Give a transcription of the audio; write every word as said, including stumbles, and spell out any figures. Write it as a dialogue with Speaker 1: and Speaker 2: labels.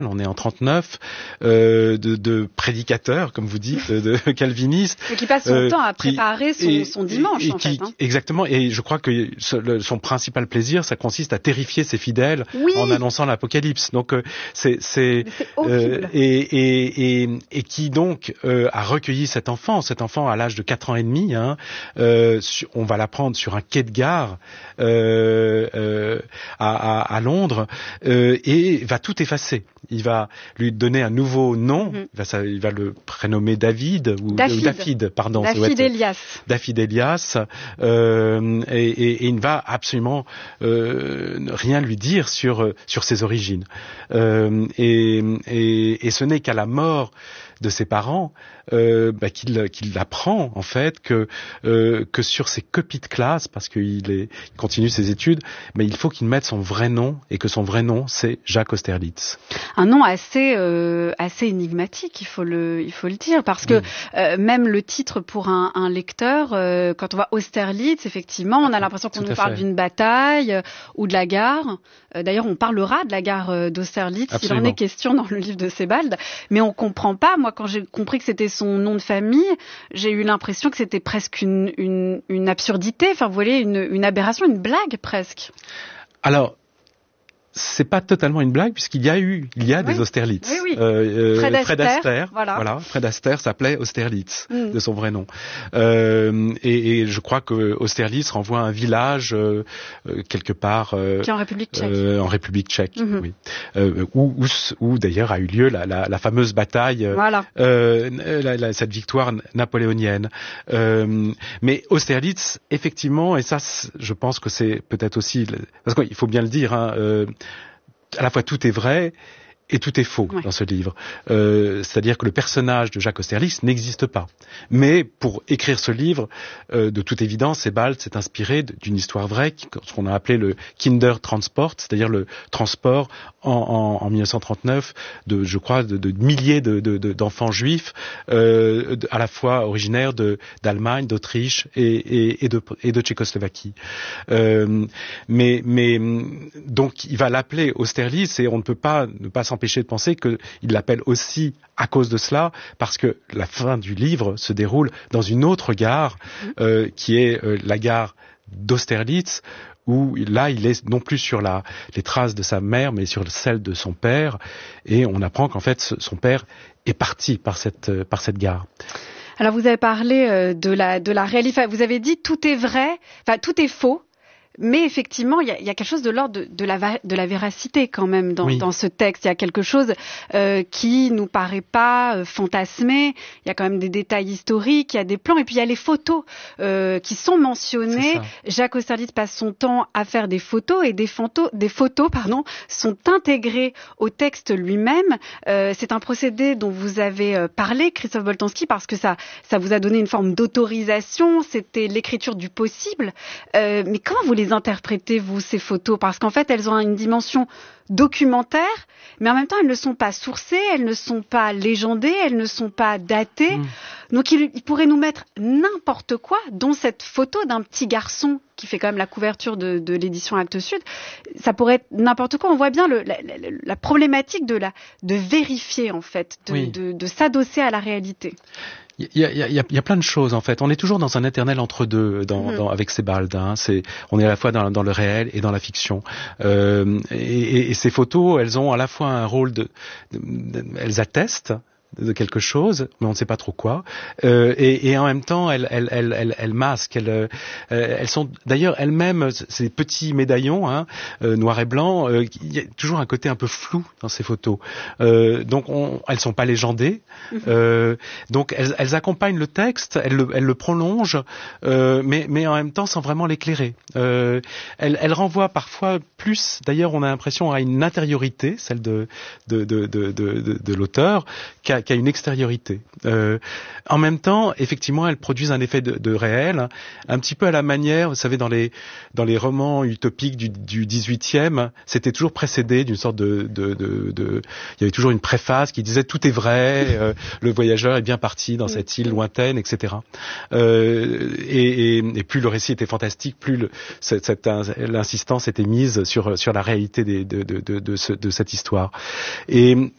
Speaker 1: On est en trente-neuf, euh, de, de prédicateurs, comme vous dites, de calvinistes.
Speaker 2: Et qui passe son
Speaker 1: euh,
Speaker 2: temps à préparer
Speaker 1: qui, et,
Speaker 2: son, son dimanche,
Speaker 1: et,
Speaker 2: en
Speaker 1: qui,
Speaker 2: fait. Hein.
Speaker 1: Exactement, et je crois que son principal plaisir, ça consiste à terrifier ses fidèles
Speaker 2: oui.
Speaker 1: en annonçant l'Apocalypse. Donc, euh, c'est... c'est,
Speaker 2: c'est
Speaker 1: euh, et, et, et, et qui donc euh, a recueilli cet enfant, cet enfant à l'âge de quatre ans et demi, hein, euh, sur, on va l'apprendre sur un quai de gare euh, euh, à, à, à Londres, euh, et va tout effacer. Il va lui donner un nouveau nom. Mm-hmm. Il, va, ça, il va le prénommer David ou
Speaker 2: David,
Speaker 1: ou Daphide, pardon.
Speaker 2: Daphide Elias.
Speaker 1: Daphide Elias. Euh, et, et, et il ne va absolument euh, rien lui dire sur sur ses origines. Euh, et, et, et ce n'est qu'à la mort de ses parents euh, bah, qu'il qu'il apprend en fait que euh, que sur ses copies de classe, parce qu'il est il continue ses études, mais il faut qu'il mette son vrai nom, et que son vrai nom c'est Jacques Austerlitz.
Speaker 2: Un nom assez euh, assez énigmatique, il faut le il faut le dire, parce que oui. euh, même le titre pour un, un lecteur, euh, quand on voit Austerlitz, effectivement, on a l'impression qu'on nous parle d'une bataille euh, ou de la gare. Euh, d'ailleurs, on parlera de la gare euh, d'Austerlitz, il en est question dans le livre de Sebald, mais on comprend pas. Moi, quand j'ai compris que c'était son nom de famille, j'ai eu l'impression que c'était presque une une, une absurdité. Enfin, vous voyez, une, une aberration, une blague presque.
Speaker 1: Alors. C'est pas totalement une blague, puisqu'il y a eu, il y a oui. des Austerlitz.
Speaker 2: Oui, oui.
Speaker 1: Euh,
Speaker 2: Fred,
Speaker 1: euh, Fred
Speaker 2: Astaire,
Speaker 1: Astaire,
Speaker 2: voilà.
Speaker 1: voilà. Fred Astaire s'appelait Austerlitz, mm. de son vrai nom. Euh, et, et je crois que Austerlitz renvoie à un village euh, quelque part euh,
Speaker 2: qui est en République tchèque.
Speaker 1: Euh, en République tchèque,
Speaker 2: mm-hmm.
Speaker 1: oui. Euh, où, où, où d'ailleurs a eu lieu la, la, la fameuse bataille,
Speaker 2: voilà.
Speaker 1: euh, la, la, cette victoire napoléonienne. Euh, mais Austerlitz, effectivement, et ça, je pense que c'est peut-être aussi, parce qu'il faut bien le dire, hein, euh, à la fois tout est vrai et tout est faux ouais. dans ce livre. Euh, c'est-à-dire que le personnage de Jacques Austerlitz n'existe pas. Mais pour écrire ce livre, euh, de toute évidence, Sebald s'est inspiré d'une histoire vraie, ce qu'on a appelé le Kindertransport, c'est-à-dire le transport en, en, en mille neuf cent trente-neuf de, je crois, de, de milliers de, de, de, d'enfants juifs, euh, à la fois originaires de, d'Allemagne, d'Autriche et, et, et, de, et de Tchécoslovaquie. Euh, mais, mais donc, il va l'appeler Austerlitz, et on ne peut pas ne pas s'en empêcher de penser qu'il l'appelle aussi à cause de cela, parce que la fin du livre se déroule dans une autre gare, euh, qui est euh, la gare d'Austerlitz, où là, il est non plus sur la, les traces de sa mère, mais sur celles de son père, et on apprend qu'en fait, son père est parti par cette, par cette gare.
Speaker 2: Alors, vous avez parlé de la, de la réalité, vous avez dit tout est vrai, enfin, tout est faux. Mais effectivement, il y a, il y a quelque chose de l'ordre de, de, la, de la véracité quand même dans, oui. dans ce texte. Il y a quelque chose euh, qui nous paraît pas euh, fantasmé. Il y a quand même des détails historiques, il y a des plans, et puis il y a les photos euh, qui sont mentionnées. Jacques Austerlitz passe son temps à faire des photos, et des photos, des photos pardon, sont intégrées au texte lui-même. Euh, c'est un procédé dont vous avez euh, parlé, Christophe Boltanski, parce que ça, ça vous a donné une forme d'autorisation. C'était l'écriture du possible. Euh, mais comment vous les interprétez, vous, ces photos? Parce qu'en fait, elles ont une dimension documentaire, mais en même temps, elles ne sont pas sourcées, elles ne sont pas légendées, elles ne sont pas datées. Mmh. Donc, il, il pourrait nous mettre n'importe quoi, dont cette photo d'un petit garçon qui fait quand même la couverture de, de l'édition Actes Sud. Ça pourrait être n'importe quoi. On voit bien le, la, la, la problématique de, la, de vérifier, en fait, de, oui. de, de s'adosser à la réalité.
Speaker 1: Il y, a, il, y a, il y a plein de choses, en fait. On est toujours dans un éternel entre-deux dans, mmh. dans, avec Sebald. Hein. C'est, on est à la fois dans, dans le réel et dans la fiction. Euh, et, et, et ces photos, elles ont à la fois un rôle de... de, de elles attestent de quelque chose, mais on ne sait pas trop quoi. Euh, et, et en même temps, elles, elles, elles, elles, elles masquent. Elles, euh, elles sont d'ailleurs elles-mêmes ces petits médaillons, hein, euh, noirs et blancs. Euh, il y a toujours un côté un peu flou dans ces photos. Euh, donc, on, elles sont pas légendées. Mm-hmm. Euh, donc, elles, elles accompagnent le texte, elles le, elles le prolongent, euh, mais, mais en même temps sans vraiment l'éclairer. Euh, elles, elles renvoient parfois plus. D'ailleurs, on a l'impression à une intériorité, celle de de de de de, de, de l'auteur, qu'à qui a une extériorité. Euh, en même temps, effectivement, elles produisent un effet de, de réel, un petit peu à la manière, vous savez, dans les dans les romans utopiques du, du dix-huitième, c'était toujours précédé d'une sorte de, de, de, de, il y avait toujours une préface qui disait tout est vrai, euh, le voyageur est bien parti dans cette île lointaine, et cetera. Euh, et, et, et plus le récit était fantastique, plus le, cette, cette, l'insistance était mise sur sur la réalité des, de, de, de, de, ce, de cette histoire. Et